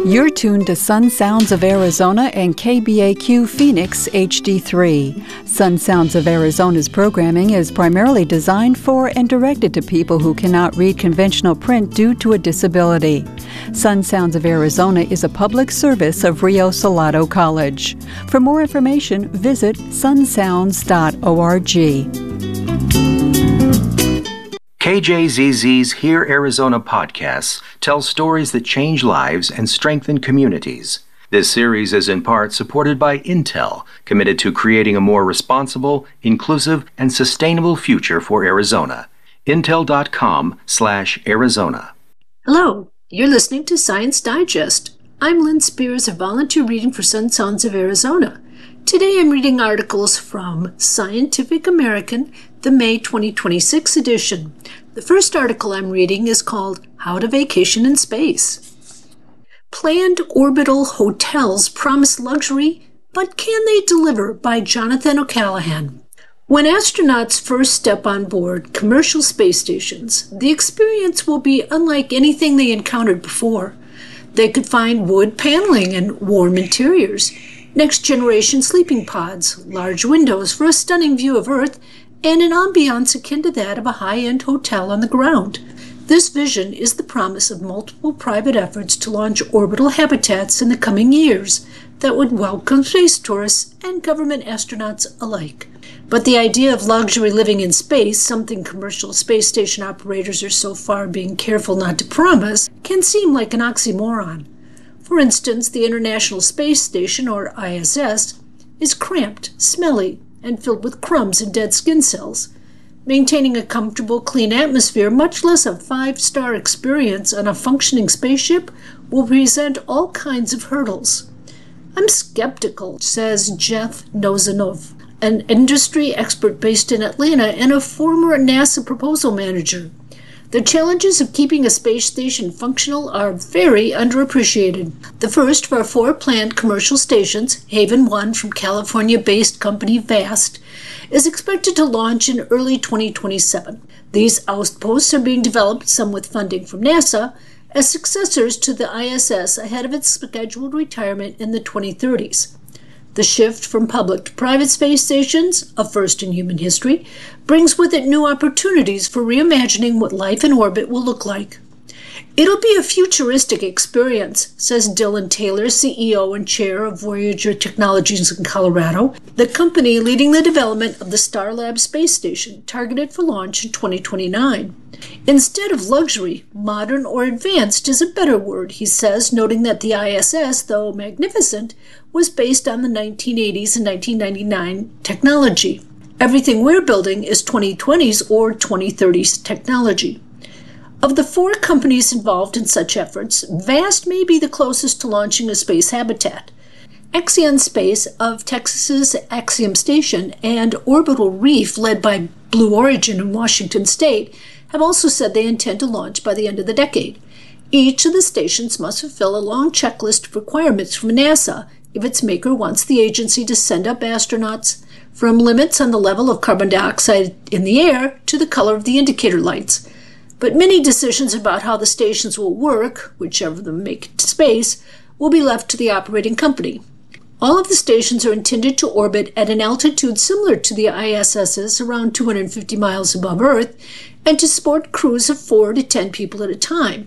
You're tuned to Sun Sounds of Arizona and KBAQ Phoenix HD3. Sun Sounds of Arizona's programming is primarily designed for and directed to people who cannot read conventional print due to a disability. Sun Sounds of Arizona is a public service of Rio Salado College. For more information, visit sunsounds.org. KJZZ's Hear Arizona podcasts tell stories that change lives and strengthen communities. This series is in part supported by Intel, committed to creating a more responsible, inclusive, and sustainable future for Arizona. Intel.com/Arizona. Hello, you're listening to Science Digest. I'm Lynn Spears, a volunteer reading for Sun Sounds of Arizona. Today I'm reading articles from Scientific American, the May 2026 edition. The first article I'm reading is called How to Vacation in Space. Planned orbital hotels promise luxury, but can they deliver? By Jonathan O'Callaghan. When astronauts first step on board commercial space stations, the experience will be unlike anything they encountered before. They could find wood paneling and warm interiors, next-generation sleeping pods, large windows for a stunning view of Earth, and an ambiance akin to that of a high-end hotel on the ground. This vision is the promise of multiple private efforts to launch orbital habitats in the coming years that would welcome space tourists and government astronauts alike. But the idea of luxury living in space, something commercial space station operators are so far being careful not to promise, can seem like an oxymoron. For instance, the International Space Station, or ISS, is cramped, smelly, and filled with crumbs and dead skin cells. Maintaining a comfortable, clean atmosphere, much less a five-star experience on a functioning spaceship, will present all kinds of hurdles. I'm skeptical, says Jeff Nozanov, an industry expert based in Atlanta and a former NASA proposal manager. The challenges of keeping a space station functional are very underappreciated. The first of our 4 planned commercial stations, Haven 1 from California-based company VAST, is expected to launch in early 2027. These outposts are being developed, some with funding from NASA, as successors to the ISS ahead of its scheduled retirement in the 2030s. The shift from public to private space stations, a first in human history, brings with it new opportunities for reimagining what life in orbit will look like. It'll be a futuristic experience, says Dylan Taylor, CEO and chair of Voyager Technologies in Colorado, the company leading the development of the Starlab space station, targeted for launch in 2029. Instead of luxury, modern or advanced is a better word, he says, noting that the ISS, though magnificent, was based on the 1980s and 1999 technology. Everything we're building is 2020s or 2030s technology. Of the 4 companies involved in such efforts, VAST may be the closest to launching a space habitat. Axiom Space of Texas's Axiom Station and Orbital Reef, led by Blue Origin in Washington State, have also said they intend to launch by the end of the decade. Each of the stations must fulfill a long checklist of requirements from NASA if its maker wants the agency to send up astronauts, from limits on the level of carbon dioxide in the air to the color of the indicator lights. But many decisions about how the stations will work, whichever of them make it to space, will be left to the operating company. All of the stations are intended to orbit at an altitude similar to the ISS's, around 250 miles above Earth, and to support crews of 4 to 10 people at a time.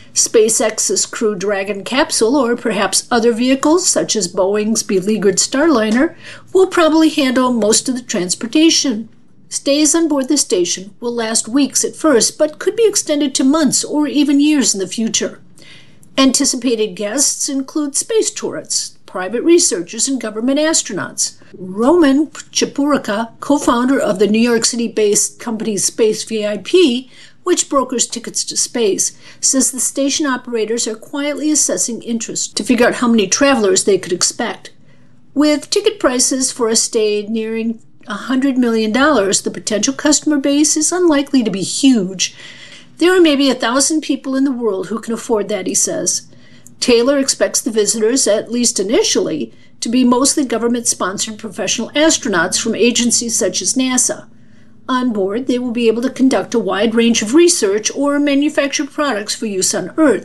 SpaceX's Crew Dragon capsule, or perhaps other vehicles such as Boeing's beleaguered Starliner, will probably handle most of the transportation. Stays on board the station will last weeks at first, but could be extended to months or even years in the future. Anticipated guests include space tourists, private researchers, and government astronauts. Roman Chipurica, co-founder of the New York City-based company Space VIP, which brokers tickets to space, says the station operators are quietly assessing interest to figure out how many travelers they could expect. With ticket prices for a stay nearing $100 million, the potential customer base is unlikely to be huge. There are maybe 1,000 people in the world who can afford that, he says. Taylor expects the visitors, at least initially, to be mostly government-sponsored professional astronauts from agencies such as NASA. On board, they will be able to conduct a wide range of research or manufacture products for use on Earth.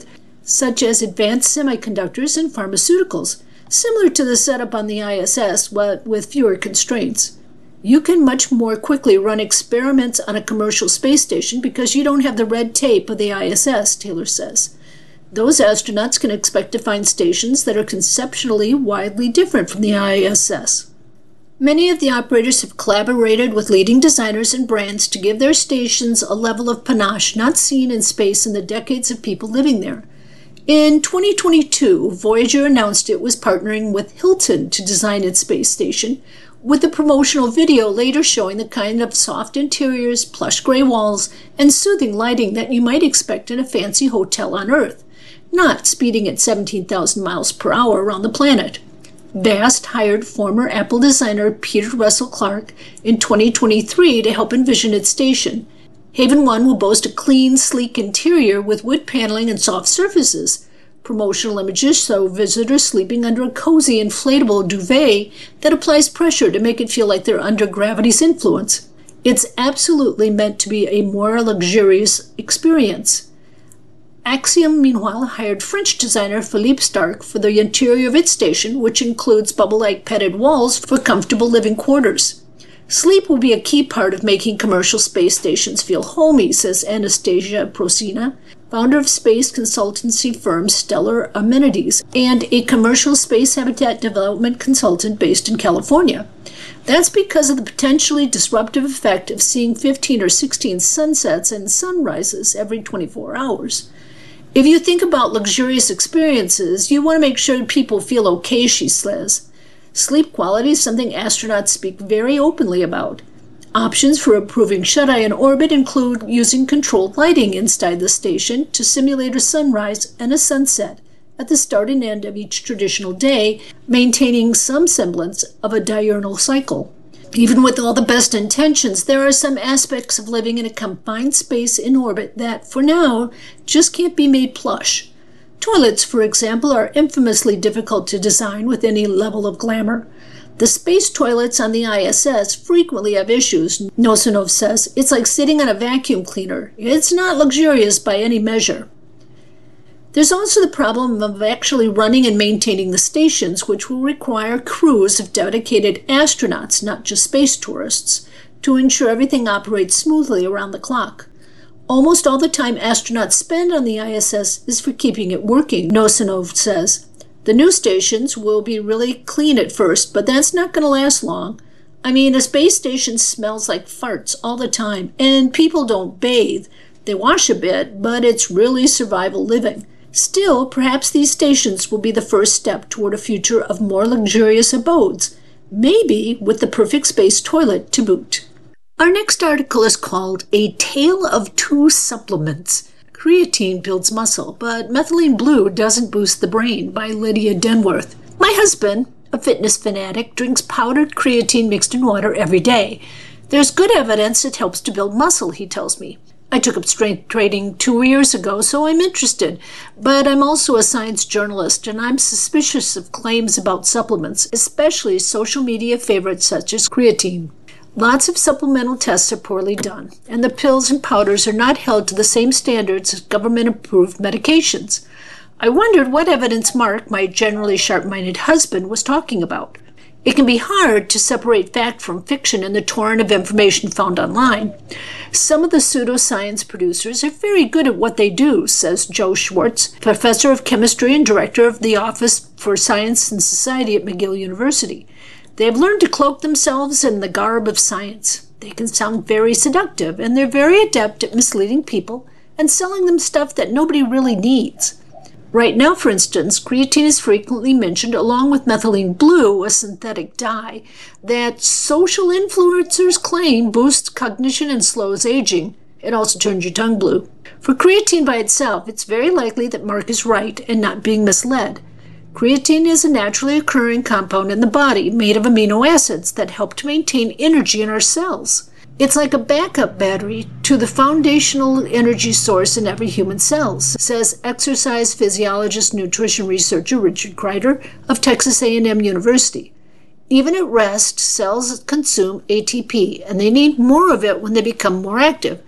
such as advanced semiconductors and pharmaceuticals, similar to the setup on the ISS, but with fewer constraints. You can much more quickly run experiments on a commercial space station because you don't have the red tape of the ISS, Taylor says. Those astronauts can expect to find stations that are conceptually widely different from the ISS. Many of the operators have collaborated with leading designers and brands to give their stations a level of panache not seen in space in the decades of people living there. In 2022, Voyager announced it was partnering with Hilton to design its space station, with a promotional video later showing the kind of soft interiors, plush gray walls, and soothing lighting that you might expect in a fancy hotel on Earth, not speeding at 17,000 miles per hour around the planet. Vast hired former Apple designer Peter Russell Clark in 2023 to help envision its station. Haven 1 will boast a clean, sleek interior with wood paneling and soft surfaces. Promotional images show visitors sleeping under a cozy inflatable duvet that applies pressure to make it feel like they're under gravity's influence. It's absolutely meant to be a more luxurious experience. Axiom, meanwhile, hired French designer Philippe Starck for the interior of its station, which includes bubble-like padded walls for comfortable living quarters. Sleep will be a key part of making commercial space stations feel homey, says Anastasia Procina, founder of space consultancy firm Stellar Amenities and a commercial space habitat development consultant based in California. That's because of the potentially disruptive effect of seeing 15 or 16 sunsets and sunrises every 24 hours. If you think about luxurious experiences, you want to make sure people feel okay, she says. Sleep quality is something astronauts speak very openly about. Options for improving shut-eye in orbit include using controlled lighting inside the station to simulate a sunrise and a sunset at the start and end of each traditional day, maintaining some semblance of a diurnal cycle. Even with all the best intentions, there are some aspects of living in a confined space in orbit that, for now, just can't be made plush. Toilets, for example, are infamously difficult to design with any level of glamour. The space toilets on the ISS frequently have issues, Nosanov says. It's like sitting on a vacuum cleaner. It's not luxurious by any measure. There's also the problem of actually running and maintaining the stations, which will require crews of dedicated astronauts, not just space tourists, to ensure everything operates smoothly around the clock. Almost all the time astronauts spend on the ISS is for keeping it working, Nosanov says. The new stations will be really clean at first, but that's not going to last long. I mean, a space station smells like farts all the time, and people don't bathe. They wash a bit, but it's really survival living. Still, perhaps these stations will be the first step toward a future of more luxurious abodes, maybe with the perfect space toilet to boot. Our next article is called A Tale of Two Supplements. Creatine builds muscle, but methylene blue doesn't boost the brain, by Lydia Denworth. My husband, a fitness fanatic, drinks powdered creatine mixed in water every day. There's good evidence it helps to build muscle, he tells me. I took up strength training 2 years ago, so I'm interested. But I'm also a science journalist, and I'm suspicious of claims about supplements, especially social media favorites such as creatine. Lots of supplemental tests are poorly done, and the pills and powders are not held to the same standards as government-approved medications. I wondered what evidence Mark, my generally sharp-minded husband, was talking about. It can be hard to separate fact from fiction in the torrent of information found online. Some of the pseudoscience producers are very good at what they do, says Joe Schwartz, professor of chemistry and director of the Office for Science and Society at McGill University. They have learned to cloak themselves in the garb of science. They can sound very seductive, and they're very adept at misleading people and selling them stuff that nobody really needs. Right now, for instance, creatine is frequently mentioned along with methylene blue, a synthetic dye, that social influencers claim boosts cognition and slows aging. It also turns your tongue blue. For creatine by itself, it's very likely that Mark is right and not being misled. Creatine is a naturally occurring compound in the body made of amino acids that help to maintain energy in our cells. It's like a backup battery to the foundational energy source in every human cell, says exercise physiologist nutrition researcher Richard Kreider of Texas A&M University. Even at rest, cells consume ATP, and they need more of it when they become more active.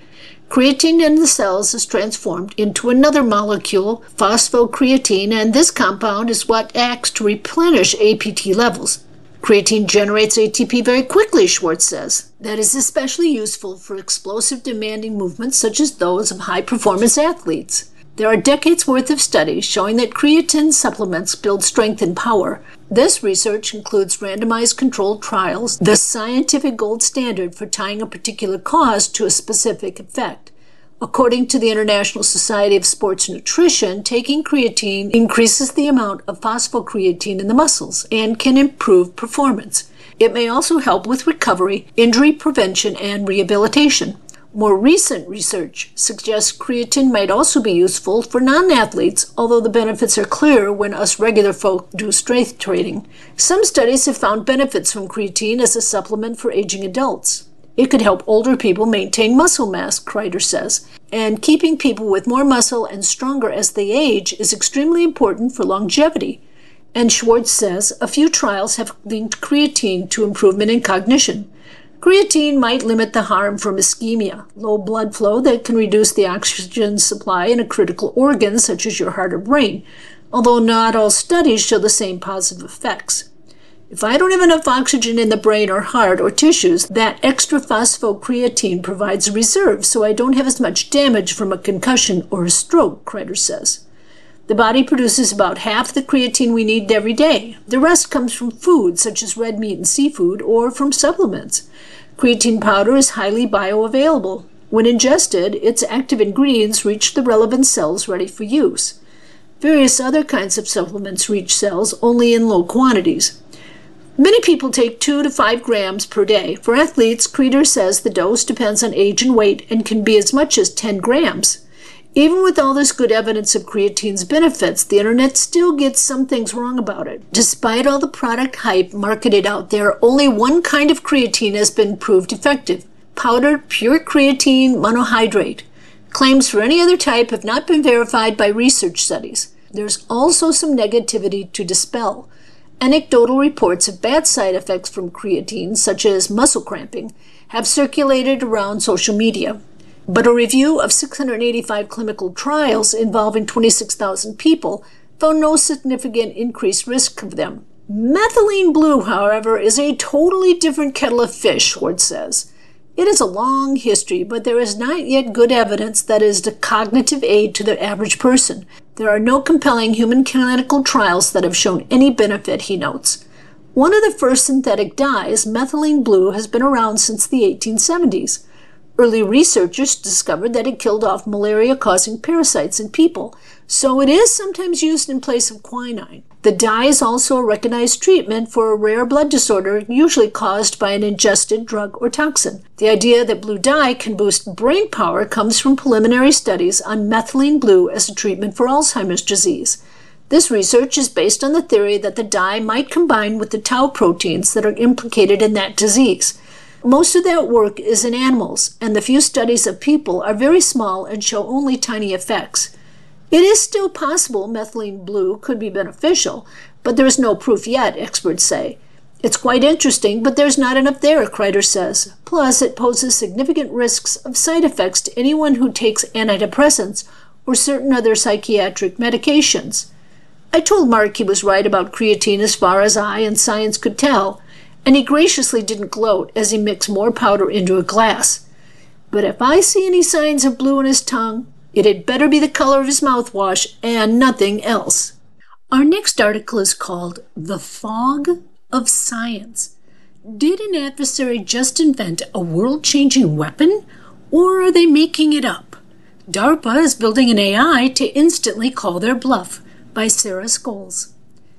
Creatine in the cells is transformed into another molecule, phosphocreatine, and this compound is what acts to replenish APT levels. Creatine generates ATP very quickly, Schwartz says. That is especially useful for explosive demanding movements such as those of high-performance athletes. There are decades' worth of studies showing that creatine supplements build strength and power. This research includes randomized controlled trials, the scientific gold standard for tying a particular cause to a specific effect. According to the International Society of Sports Nutrition, taking creatine increases the amount of phosphocreatine in the muscles and can improve performance. It may also help with recovery, injury prevention, and rehabilitation. More recent research suggests creatine might also be useful for non-athletes, although the benefits are clearer when us regular folk do strength training. Some studies have found benefits from creatine as a supplement for aging adults. It could help older people maintain muscle mass, Kreider says, and keeping people with more muscle and stronger as they age is extremely important for longevity. And Schwartz says a few trials have linked creatine to improvement in cognition. Creatine might limit the harm from ischemia, low blood flow that can reduce the oxygen supply in a critical organ such as your heart or brain, although not all studies show the same positive effects. If I don't have enough oxygen in the brain or heart or tissues, that extra phosphocreatine provides a reserve so I don't have as much damage from a concussion or a stroke, Kreider says. The body produces about half the creatine we need every day. The rest comes from foods such as red meat and seafood or from supplements. Creatine powder is highly bioavailable. When ingested, its active ingredients reach the relevant cells ready for use. Various other kinds of supplements reach cells only in low quantities. Many people take 2 to 5 grams per day. For athletes, Kreider says the dose depends on age and weight and can be as much as 10 grams. Even with all this good evidence of creatine's benefits, the internet still gets some things wrong about it. Despite all the product hype marketed out there, only one kind of creatine has been proved effective: powdered pure creatine monohydrate. Claims for any other type have not been verified by research studies. There's also some negativity to dispel. Anecdotal reports of bad side effects from creatine, such as muscle cramping, have circulated around social media. But a review of 685 clinical trials involving 26,000 people found no significant increased risk of them. Methylene blue, however, is a totally different kettle of fish, Schwartz says. It has a long history, but there is not yet good evidence that it is a cognitive aid to the average person. There are no compelling human clinical trials that have shown any benefit, he notes. One of the first synthetic dyes, methylene blue, has been around since the 1870s. Early researchers discovered that it killed off malaria-causing parasites in people, so it is sometimes used in place of quinine. The dye is also a recognized treatment for a rare blood disorder usually caused by an ingested drug or toxin. The idea that blue dye can boost brain power comes from preliminary studies on methylene blue as a treatment for Alzheimer's disease. This research is based on the theory that the dye might combine with the tau proteins that are implicated in that disease. Most of that work is in animals, and the few studies of people are very small and show only tiny effects. It is still possible methylene blue could be beneficial, but there is no proof yet, experts say. It's quite interesting, but there's not enough there, Kreider says. Plus, it poses significant risks of side effects to anyone who takes antidepressants or certain other psychiatric medications. I told Mark he was right about creatine as far as I and science could tell, and he graciously didn't gloat as he mixed more powder into a glass. But if I see any signs of blue in his tongue, it had better be the color of his mouthwash and nothing else. Our next article is called The Fog of Science. Did an adversary just invent a world-changing weapon, or are they making it up? DARPA is building an AI to instantly call their bluff, by Sarah Scholes.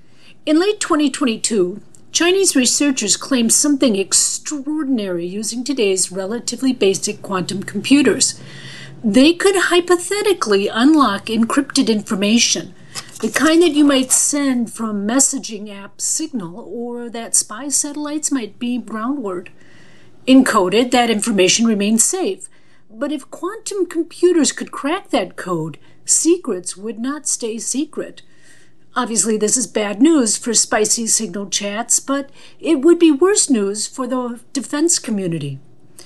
In late 2022, Chinese researchers claimed something extraordinary using today's relatively basic quantum computers. They could hypothetically unlock encrypted information, the kind that you might send from messaging app Signal or that spy satellites might beam groundward. Encoded, that information remains safe. But if quantum computers could crack that code, secrets would not stay secret. Obviously, this is bad news for spicy Signal chats, but it would be worse news for the defense community.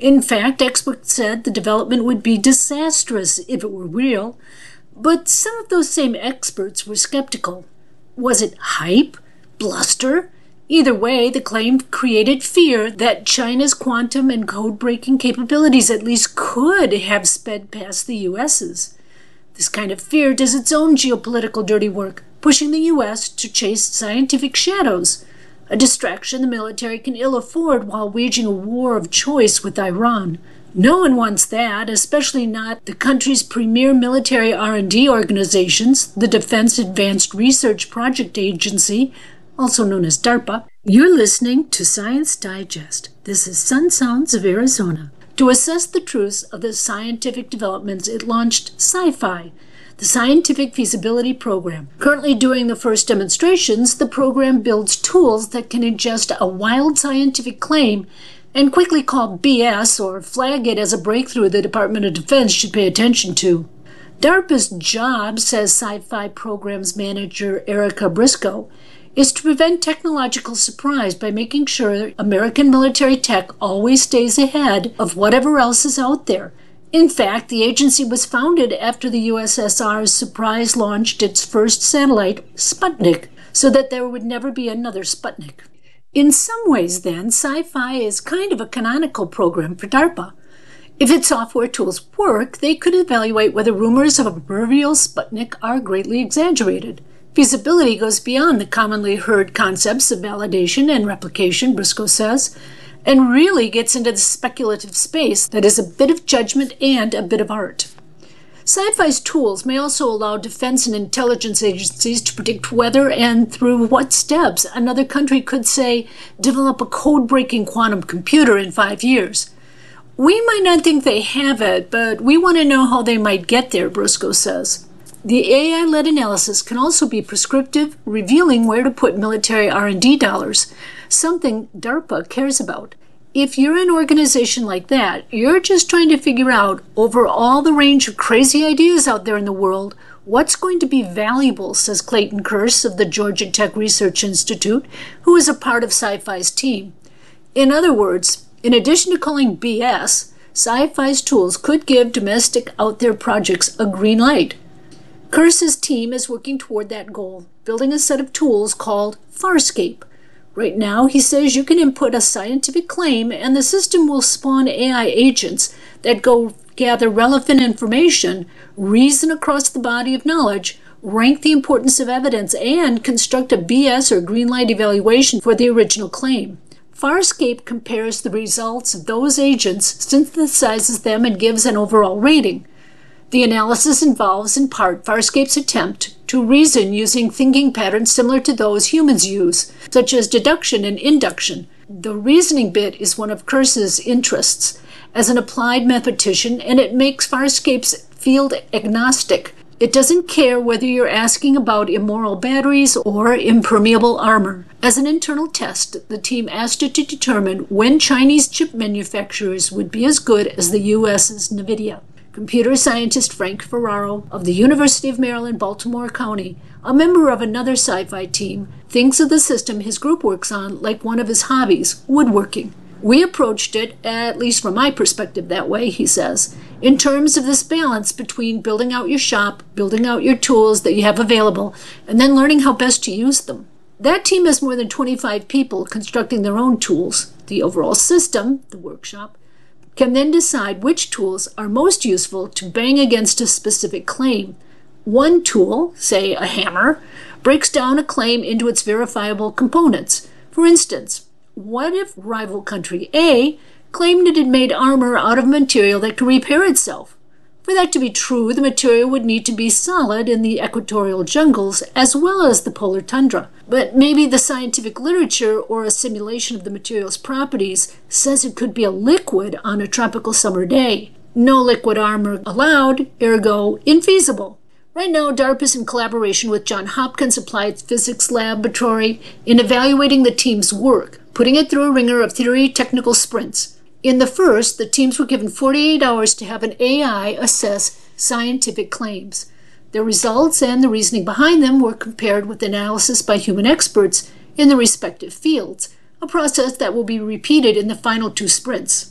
In fact, experts said the development would be disastrous if it were real, but some of those same experts were skeptical. Was it hype? Bluster? Either way, the claim created fear that China's quantum and code-breaking capabilities at least could have sped past the U.S.'s. This kind of fear does its own geopolitical dirty work, pushing the U.S. to chase scientific shadows, a distraction the military can ill afford while waging a war of choice with Iran. No one wants that, especially not the country's premier military R&D organizations, the Defense Advanced Research Project Agency, also known as DARPA. You're listening to Science Digest. This is Sun Sounds of Arizona. To assess the truths of the scientific developments, it launched Sci-Fi, the Scientific Feasibility Program. Currently doing the first demonstrations, the program builds tools that can ingest a wild scientific claim and quickly call BS or flag it as a breakthrough the Department of Defense should pay attention to. DARPA's job, says Sci-Fi Programs Manager Erica Briscoe, is to prevent technological surprise by making sure American military tech always stays ahead of whatever else is out there. In fact, the agency was founded after the USSR's surprise launched its first satellite, Sputnik, so that there would never be another Sputnik. In some ways, then, Sci-Fi is kind of a canonical program for DARPA. If its software tools work, they could evaluate whether rumors of a proverbial Sputnik are greatly exaggerated. Feasibility goes beyond the commonly heard concepts of validation and replication, Briscoe says, and really gets into the speculative space that is a bit of judgment and a bit of art. Sci-Fi's tools may also allow defense and intelligence agencies to predict whether and through what steps another country could, say, develop a code-breaking quantum computer in 5 years. We might not think they have it, but we want to know how they might get there, Briscoe says. The AI-led analysis can also be prescriptive, revealing where to put military R&D dollars, something DARPA cares about. If you're an organization like that, you're just trying to figure out, over all the range of crazy ideas out there in the world, what's going to be valuable, says Clayton Kearse of the Georgia Tech Research Institute, who is a part of Sci-Fi's team. In other words, in addition to calling BS, Sci-Fi's tools could give domestic out-there projects a green light. Kearse's team is working toward that goal, building a set of tools called Farscape. Right now, he says you can input a scientific claim and the system will spawn AI agents that go gather relevant information, reason across the body of knowledge, rank the importance of evidence, and construct a BS or green light evaluation for the original claim. Farscape compares the results of those agents, synthesizes them, and gives an overall rating. The analysis involves, in part, Farscape's attempt to reason using thinking patterns similar to those humans use, such as deduction and induction. The reasoning bit is one of Kearse's interests as an applied mathematician, and it makes Farscape's field agnostic. It doesn't care whether you're asking about immoral batteries or impermeable armor. As an internal test, the team asked it to determine when Chinese chip manufacturers would be as good as the U.S.'s NVIDIA. Computer scientist Frank Ferraro of the University of Maryland, Baltimore County, a member of another Sci-Fi team, thinks of the system his group works on like one of his hobbies, woodworking. We approached it, at least from my perspective that way, he says, in terms of this balance between building out your shop, building out your tools that you have available, and then learning how best to use them. That team has more than 25 people constructing their own tools. The overall system, the workshop, can then decide which tools are most useful to bang against a specific claim. One tool, say a hammer, breaks down a claim into its verifiable components. For instance, what if rival country A claimed it had made armor out of material that could repair itself? For that to be true, the material would need to be solid in the equatorial jungles as well as the polar tundra. But maybe the scientific literature or a simulation of the material's properties says it could be a liquid on a tropical summer day. No liquid armor allowed, ergo infeasible. Right now, DARPA is in collaboration with Johns Hopkins Applied Physics Laboratory in evaluating the team's work, putting it through a ringer of theory-technical sprints. In the first, the teams were given 48 hours to have an AI assess scientific claims. Their results and the reasoning behind them were compared with analysis by human experts in the respective fields, a process that will be repeated in the final 2 sprints.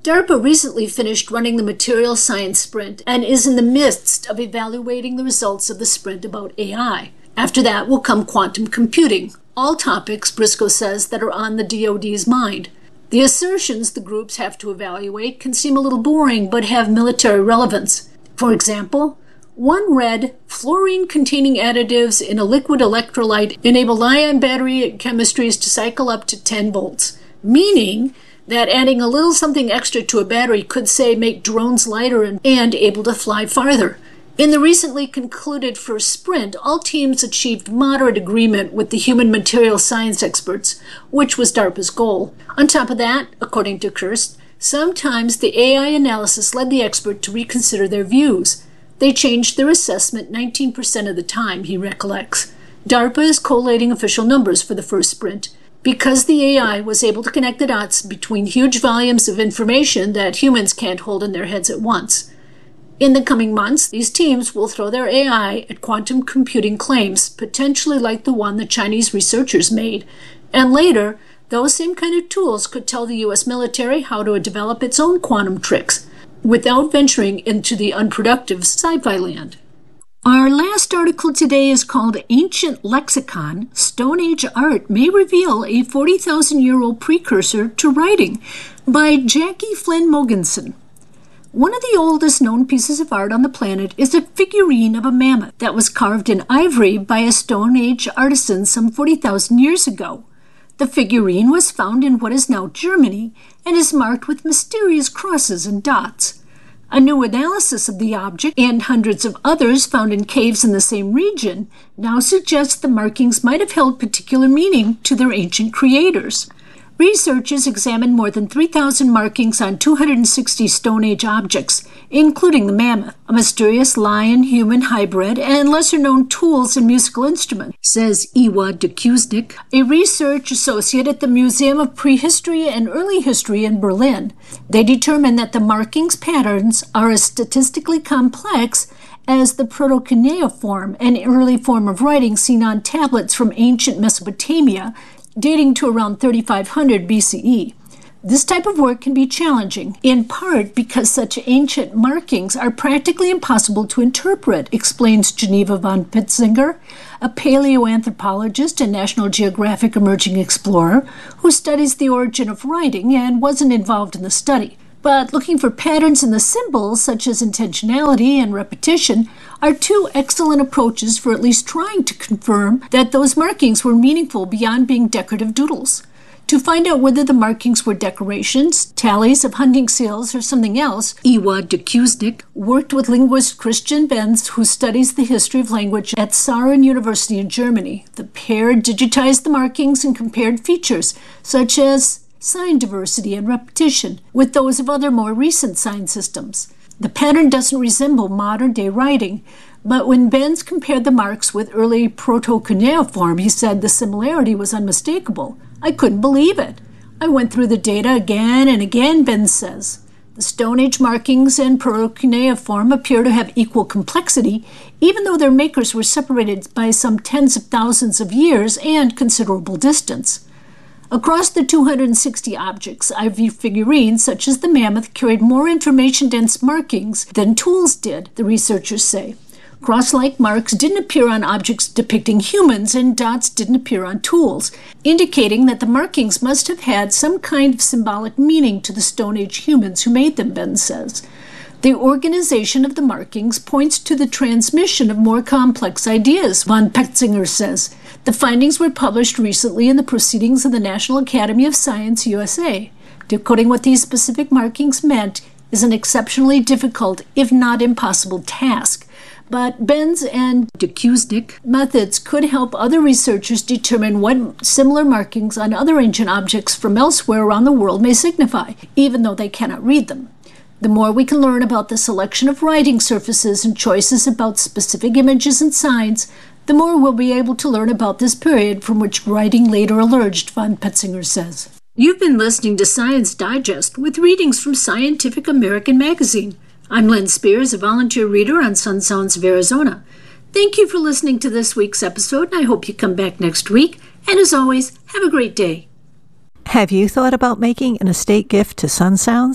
DARPA recently finished running the material science sprint and is in the midst of evaluating the results of the sprint about AI. After that will come quantum computing, all topics, Briscoe says, that are on the DoD's mind. The assertions the groups have to evaluate can seem a little boring but have military relevance. For example, one read, fluorine-containing additives in a liquid electrolyte enable ion battery chemistries to cycle up to 10 volts, meaning that adding a little something extra to a battery could, say, make drones lighter and able to fly farther. In the recently concluded first sprint, all teams achieved moderate agreement with the human material science experts, which was DARPA's goal. On top of that, according to Kirst, sometimes the AI analysis led the expert to reconsider their views. They changed their assessment 19% of the time, he recollects. DARPA is collating official numbers for the first sprint. Because the AI was able to connect the dots between huge volumes of information that humans can't hold in their heads at once. In the coming months, these teams will throw their AI at quantum computing claims, potentially like the one the Chinese researchers made. And later, those same kind of tools could tell the U.S. military how to develop its own quantum tricks, without venturing into the unproductive sci-fi land. Our last article today is called Ancient Lexicon, Stone Age Art May Reveal a 40,000-Year-Old Precursor to Writing by Jackie Flynn Mogensen. One of the oldest known pieces of art on the planet is a figurine of a mammoth that was carved in ivory by a Stone Age artisan some 40,000 years ago. The figurine was found in what is now Germany and is marked with mysterious crosses and dots. A new analysis of the object and hundreds of others found in caves in the same region now suggests the markings might have held particular meaning to their ancient creators. Researchers examined more than 3,000 markings on 260 Stone Age objects, including the mammoth, a mysterious lion-human hybrid, and lesser-known tools and musical instruments, says Iwa Dekuznik, a research associate at the Museum of Prehistory and Early History in Berlin. They determined that the markings patterns are as statistically complex as the proto-cuneiform, an early form of writing seen on tablets from ancient Mesopotamia, dating to around 3500 BCE. This type of work can be challenging, in part because such ancient markings are practically impossible to interpret, explains Geneva von Petzinger, a paleoanthropologist and National Geographic emerging explorer who studies the origin of writing and wasn't involved in the study. But looking for patterns in the symbols, such as intentionality and repetition, are two excellent approaches for at least trying to confirm that those markings were meaningful beyond being decorative doodles. To find out whether the markings were decorations, tallies of hunting seals, or something else, Iwa Dekuznik worked with linguist Christian Benz, who studies the history of language at Saarbrücken University in Germany. The pair digitized the markings and compared features, such as sign diversity and repetition, with those of other more recent sign systems. The pattern doesn't resemble modern-day writing, but when Benz compared the marks with early proto-cuneiform, he said the similarity was unmistakable. I couldn't believe it. I went through the data again and again, Benz says. The Stone Age markings and proto-cuneiform appear to have equal complexity, even though their makers were separated by some tens of thousands of years and considerable distance. Across the 260 objects, ivory figurines such as the mammoth carried more information-dense markings than tools did, the researchers say. Cross-like marks didn't appear on objects depicting humans, and dots didn't appear on tools, indicating that the markings must have had some kind of symbolic meaning to the Stone Age humans who made them, Ben says. The organization of the markings points to the transmission of more complex ideas, von Petzinger says. The findings were published recently in the Proceedings of the National Academy of Science, USA. Decoding what these specific markings meant is an exceptionally difficult, if not impossible, task. But Benz and Dekuznik methods could help other researchers determine what similar markings on other ancient objects from elsewhere around the world may signify, even though they cannot read them. The more we can learn about the selection of writing surfaces and choices about specific images and signs, the more we'll be able to learn about this period from which writing later emerged, von Petzinger says. You've been listening to Science Digest with readings from Scientific American magazine. I'm Lynn Spears, a volunteer reader on Sun Sounds of Arizona. Thank you for listening to this week's episode, and I hope you come back next week. And as always, have a great day. Have you thought about making an estate gift to Sun Sounds?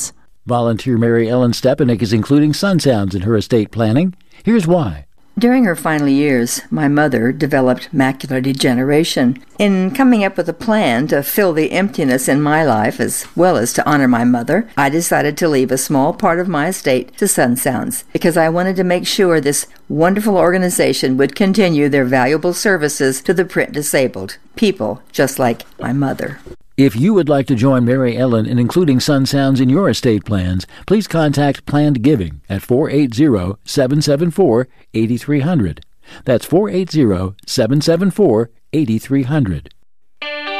Volunteer Mary Ellen Stepanek is including sun sounds in her estate planning. Here's why. During her final years, my mother developed macular degeneration. In coming up with a plan to fill the emptiness in my life as well as to honor my mother, I decided to leave a small part of my estate to Sun Sounds because I wanted to make sure this wonderful organization would continue their valuable services to the print disabled, people just like my mother. If you would like to join Mary Ellen in including sun sounds in your estate plans, please contact Planned Giving at 480-774-8300. That's 480-774-8300.